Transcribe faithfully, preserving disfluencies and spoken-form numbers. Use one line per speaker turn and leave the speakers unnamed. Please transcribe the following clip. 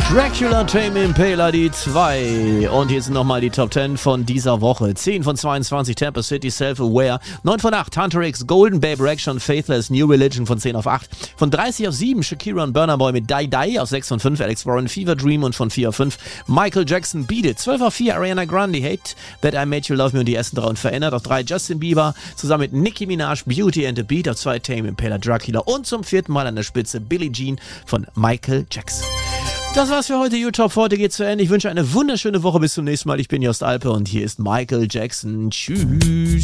Dracula, Tame Impala, die zwei. Und hier sind nochmal die Top zehn von dieser Woche. zehn von zweiundzwanzig, Tampa City, Self-Aware. neun von acht, Hunter X, Golden Babe, Reaction, Faithless, New Religion von zehn auf acht. Von dreißig auf sieben, Shakira und Burna Boy mit Die Die. Auf sechs von fünf, Alex Warren, Fever Dream. Und von vier auf fünf, Michael Jackson, Beat It. zwölf auf vier, Ariana Grande, Hate That I Made You Love Me. Und die ersten drei unverändert. Auf drei, Justin Bieber, zusammen mit Nicki Minaj, Beauty and the Beat. Auf zwei, Tame Impala, Dracula. Und zum vierten Mal an der Spitze, Billie Jean von Michael Jackson. Das war's für heute. U-Top heute geht zu Ende. Ich wünsche eine wunderschöne Woche. Bis zum nächsten Mal. Ich bin Jost Alpe und hier ist Michael Jackson. Tschüss.